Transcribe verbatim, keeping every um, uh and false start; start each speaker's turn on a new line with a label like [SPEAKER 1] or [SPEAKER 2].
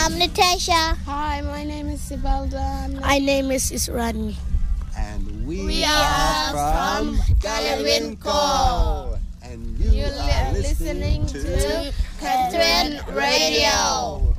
[SPEAKER 1] I'm Natasha.
[SPEAKER 2] Hi, my name is Sibelda.
[SPEAKER 3] My name is Israni.
[SPEAKER 4] And we,
[SPEAKER 2] We
[SPEAKER 4] are,
[SPEAKER 2] are
[SPEAKER 4] from
[SPEAKER 2] from
[SPEAKER 4] Galwin
[SPEAKER 2] Galwin
[SPEAKER 4] Co. And you
[SPEAKER 2] You're
[SPEAKER 4] are
[SPEAKER 2] listening
[SPEAKER 4] listening to
[SPEAKER 2] to Catherine Radio.